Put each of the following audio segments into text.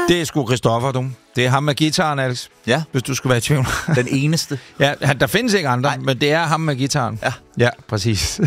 Det er sgu Christoffer, du. Det er ham med guitaren, Alex. Ja. Hvis du skulle være i tvivl. Den eneste. Ja, der findes ikke andre, men det er ham med guitaren. Ja. Ja, præcis.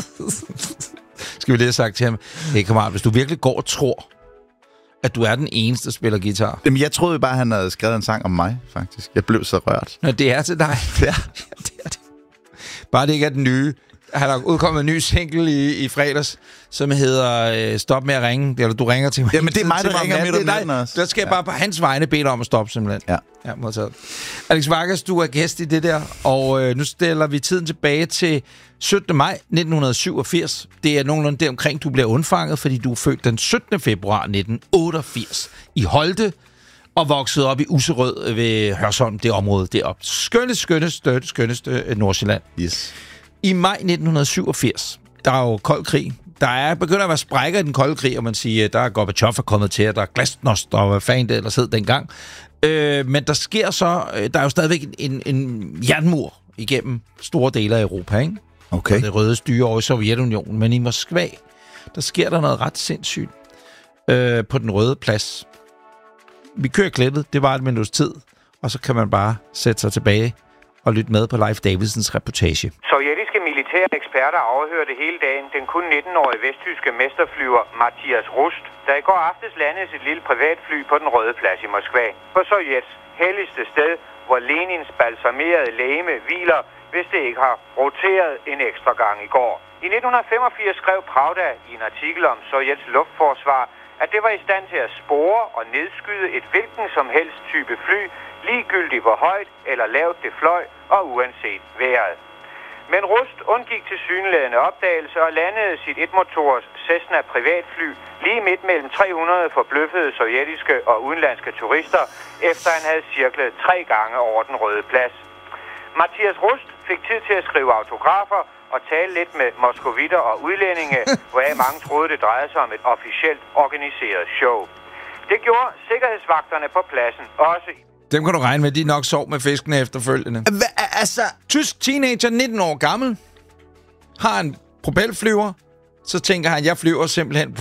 Skal vi lige have sagt til ham, hey kammerat, hvis du virkelig går og tror, at du er den eneste, der spiller guitar. Jamen, jeg troede bare, han havde skrevet en sang om mig, faktisk. Jeg blev så rørt. Nå, det er til dig. Ja. Det er det. Bare det ikke er den nye. Han har udkommet en ny single i fredags, som hedder Stop med at ringe. Eller du ringer til mig. Jamen, det er mig, der ringer midt om natten også. Der skal jeg bare på hans vegne bede dig om at stoppe, simpelthen. Ja, modtaget. Alex Vargas, du er gæst i det der, og nu stiller vi tiden tilbage til 17. maj 1987. Det er nogenlunde deromkring, du bliver undfanget, fordi du er født den 17. februar 1988 i Holte, og voksede op i Userød ved Hørsholm, det område deroppe. Skønneste Nordsjælland. Yes. I maj 1987, der er jo kold krig. Der begynder at være sprækker i den kolde krig, og man siger, der er Gorbachev kommet til, og der er Glasnost, og hvad fanden det ellers hed dengang. Men der sker så, der er jo stadigvæk en jernmur igennem store dele af Europa, ikke? Okay. Og det røde styre over i Sovjetunionen. Men i Moskva, der sker der noget ret sindssygt på den røde plads. Vi kører klippet, det var et minuts tid, og så kan man bare sætte sig tilbage og lytte med på Leif Davidsens reportage. Sovjetiske militære eksperter afhørte hele dagen den kun 19-årige vesttyske mesterflyver Matthias Rust, der i går aftes landede sit lille privatfly på den røde plads i Moskva. På Sovjets helligste sted, hvor Lenins balsamerede legeme hviler, hvis det ikke har roteret en ekstra gang i går. I 1985 skrev Pravda i en artikel om Sovjets luftforsvar, at det var i stand til at spore og nedskyde et hvilken som helst type fly, ligegyldigt hvor højt eller lavt det fløj og uanset vejret. Men Rust undgik tilsyneladende opdagelse og landede sit etmotors Cessna privatfly lige midt mellem 300 forbløffede sovjetiske og udenlandske turister, efter han havde cirklet 3 gange over den røde plads. Matthias Rust fik tid til at skrive autografer og tale lidt med moskovitter og udlændinge, hvoraf mange troede, det drejede sig om et officielt organiseret show. Det gjorde sikkerhedsvagterne på pladsen også. Dem kan du regne med, de nok sov med fiskene efterfølgende. Altså... Tysk teenager, 19 år gammel, har en propelflyver, så tænker han, jeg flyver simpelthen...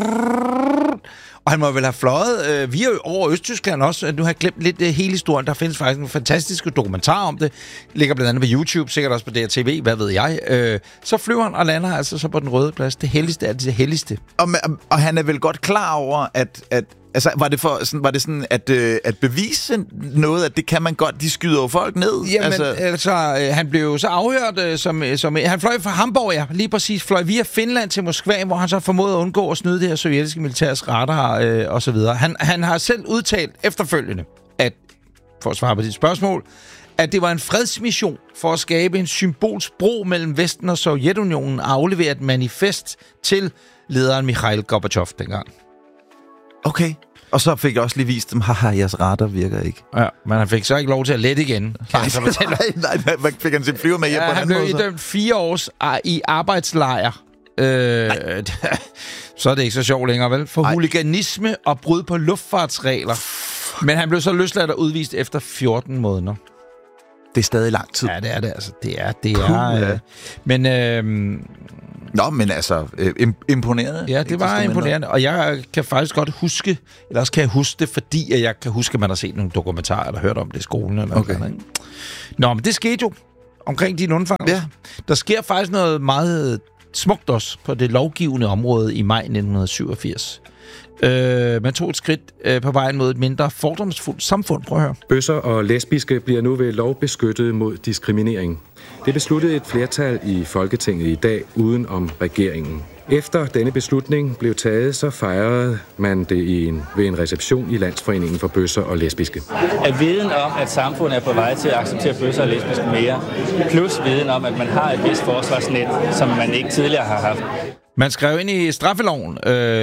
Og han må vel have fløjet via over Østtyskland også. Nu har jeg glemt lidt hele historien. Der findes faktisk en fantastisk dokumentar om det. Ligger blandt andet på YouTube, sikkert også på DRTV, hvad ved jeg. Så flyver han og lander altså så på den røde plads. Det helligste er det helligste. Og han er vel godt klar over, at altså, var det sådan at bevise noget, at det kan man godt, de skyder jo folk ned? Jamen, han blev jo så afhørt, som han fløj fra Hamburg, ja, lige præcis, fløj via Finland til Moskva, hvor han så formåede at undgå at snyde det her sovjetiske militærs radar og så videre. Han har selv udtalt efterfølgende, at, for at svare på dit spørgsmål, at det var en fredsmission for at skabe en symbolsk bro mellem Vesten og Sovjetunionen og aflevere et manifest til lederen Mikhail Gorbachev dengang. Okay. Og så fik jeg også lige vist dem, haha, jeres radar virker ikke. Ja, men han fik så ikke lov til at lette igen. Nej, fik han sin flyver med hjem på den han blev idømt 4 års i arbejdslejr. Så er det ikke så sjovt længere, vel? For huliganisme og brud på luftfartsregler. Men han blev så løsladt og udvist efter 14 måneder. Det er stadig lang tid. Ja, det er det altså. Det er. Men... Nå, men altså, imponerende. Ja, det var imponerende. Og jeg kan faktisk godt huske, eller også kan jeg huske det, fordi at jeg kan huske, at man har set nogle dokumentarer, eller hørt om det i skolen. Eller okay. Noget, ikke? Nå, men det skete jo omkring din undfangelse. Ja. Der sker faktisk noget meget smukt også på det lovgivende område i maj 1987. Man tog et skridt på vejen mod et mindre fordomsfuldt samfund. Prøv at høre. Bøsser og lesbiske bliver nu ved lov beskyttet mod diskriminering. Det besluttede et flertal i Folketinget i dag uden om regeringen. Efter denne beslutning blev taget, så fejrede man det ved en reception i Landsforeningen for Bøsser og Lesbiske. At viden om, at samfundet er på vej til at acceptere bøsser og lesbiske mere, plus viden om, at man har et vist forsvarsnet, som man ikke tidligere har haft. Man skrev ind i straffeloven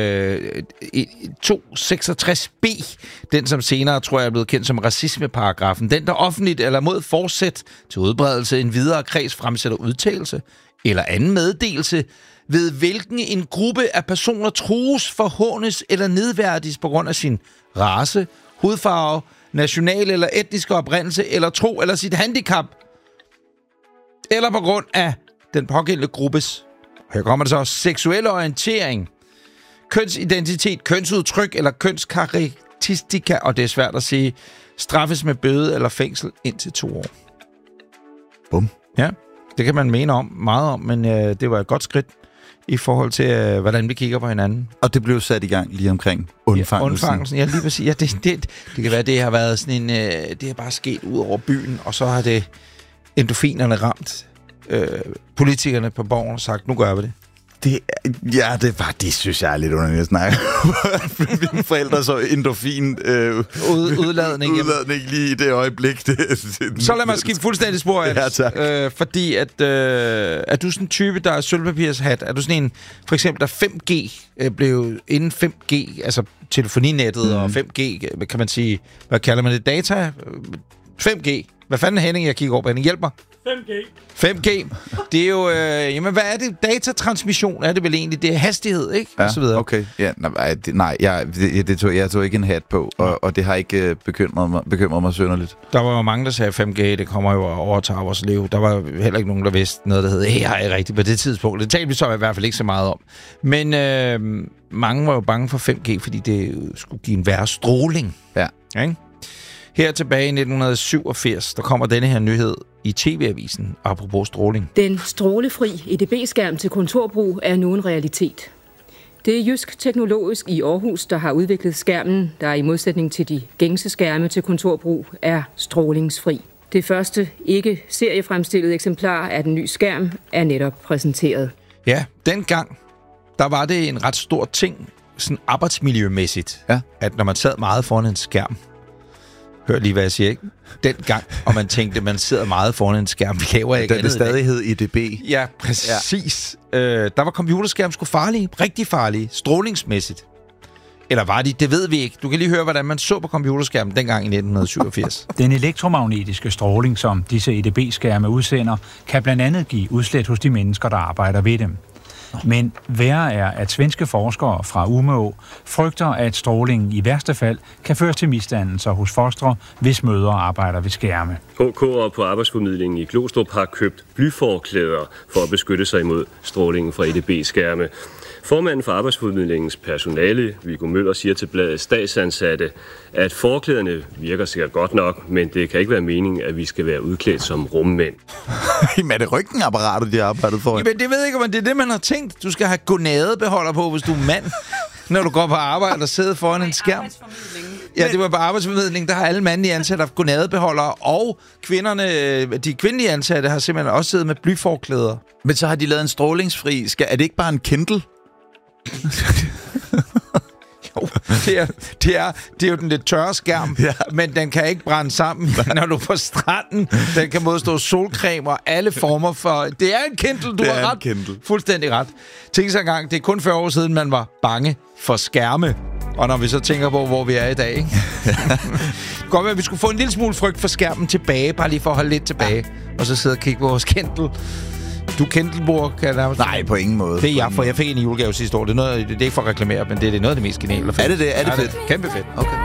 266b, den som senere, tror jeg, er blevet kendt som racismeparagrafen. Den, der offentligt eller mod forsæt til udbredelse en videre kreds fremsætter udtalelse eller anden meddelelse, ved hvilken en gruppe af personer trues, forhånes eller nedværdiges på grund af sin race, hudfarve, national eller etniske oprindelse, eller tro eller sit handicap, eller på grund af den pågældende gruppes, her kommer det så, seksuelle orientering, kønsidentitet, kønsudtryk eller statistika, og det er svært at sige, straffes med bøde eller fængsel indtil 2 år. Bum. Ja, det kan man mene meget om, men det var et godt skridt i forhold til, hvordan vi kigger på hinanden. Og det blev sat i gang lige omkring undfangelsen. Ja, lige præcis. Ja, det kan være, det har været sådan en... det har bare sket ud over byen, og så har det endofinerne ramt politikerne på borgen og sagt, nu gør vi det. Det synes jeg er lidt underligt at snakke. Mine forældre så endorfin udladning lige i det øjeblik. Så lad mig skifte fuldstændig spor, fordi at er du sådan en type, der er sølvpapirshat? Er du sådan en, for eksempel, der 5G blev inden 5G, altså telefoninettet og 5G, kan man sige, hvad kalder man det, data? 5G. Hvad fanden er Henning, jeg kigger over på? Henning, hjælp mig. 5G. Det er jo... jamen, hvad er det? Datatransmission er det vel egentlig. Det er hastighed, ikke? Ja, og så videre. Okay. Ja, jeg tog ikke en hat på, og det har ikke bekymret mig synderligt. Der var jo mange, der sagde, 5G, det kommer jo at overtage vores liv. Der var heller ikke nogen, der vidste noget, der hed AI rigtigt på det tidspunkt. Det talte vi så i hvert fald ikke så meget om. Men mange var jo bange for 5G, fordi det skulle give en værre stråling. Ja. Ikke? Her tilbage i 1987, der kommer denne her nyhed i TV-avisen, apropos stråling. Den strålefri EDB-skærm til kontorbrug er nu en realitet. Det er Jysk Teknologisk i Aarhus, der har udviklet skærmen, der i modsætning til de gængse skærme til kontorbrug er strålingsfri. Det første ikke seriefremstillede eksemplar af den nye skærm er netop præsenteret. Ja, dengang, der var det en ret stor ting, sådan arbejdsmiljømæssigt, at når man sad meget foran en skærm, hør lige, hvad jeg siger, ikke? Dengang, og man tænkte, man sidder meget foran en skærm. Vi laver ikke det stadig hed EDB. Ja, præcis. Ja. Der var computerskærm sgu farlige. Rigtig farlige. Strålingsmæssigt. Eller var de? Det ved vi ikke. Du kan lige høre, hvordan man så på computerskærmen dengang i 1987. Den elektromagnetiske stråling, som disse EDB-skærme udsender, kan blandt andet give udslæt hos de mennesker, der arbejder ved dem. Men værre er, at svenske forskere fra Umeå frygter, at strålingen i værste fald kan føre til misdannelser hos fostre, hvis mødre arbejder ved skærme. HK'ere på arbejdsformidlingen i Glostrup har købt blyforklæder for at beskytte sig imod strålingen fra EDB-skærme. Formanden for arbejdsformidlingens personale, Viggo Møller, siger til bladet Statsansatte, at forklæderne virker sikkert godt nok, men det kan ikke være meningen, at vi skal være udklædt som rummænd. Jamen er det ryggenapparatet, de har arbejdet for? Jamen det ved jeg ikke, om det er det, man har tænkt. Du skal have gonadebeholder på, hvis du er mand, når du går på arbejde og sidder foran en skærm. Ja, det var på arbejdsformidling. Der har alle mandlige ansatte haft gonadebeholdere, og de kvindelige ansatte har simpelthen også siddet med blyforklæder. Men så har de lavet en strålingsfri. Er det ikke bare en Kindle? Jo, det er jo den lidt tørre skærm, men den kan ikke brænde sammen, når du er på stranden. Den kan modstå solcreme og alle former for... Det er en Kindle, du har ret. Kindle. Fuldstændig ret. Tænk så engang, det er kun 40 år siden, man var bange for skærme. Og når vi så tænker på, hvor vi er i dag, ikke? Godt være, at vi skulle få en lille smule frygt for skærmen tilbage, bare lige for at holde lidt tilbage, og så sidde og kigge på vores Kindle. Du Kindle-bruger, kan jeg nærmest... Nej, på ingen måde. Det er jeg, for jeg fik en julegave sidste år. Det er ikke for at reklamere, men det er noget af det mest geniale. Er det det? Er det fedt? Kæmpe fedt. Okay.